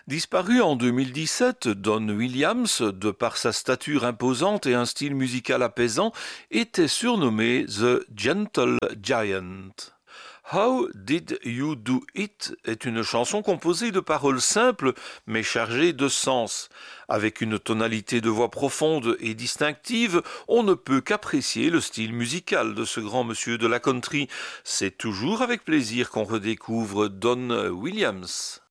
Disparu en 2017, Don Williams, de par sa stature imposante et un style musical apaisant, était surnommé The Gentle Giant. How Did You Do It est une chanson composée de paroles simples mais chargées de sens. Avec une tonalité de voix profonde et distinctive, on ne peut qu'apprécier le style musical de ce grand monsieur de la country. C'est toujours avec plaisir qu'on redécouvre Don Williams.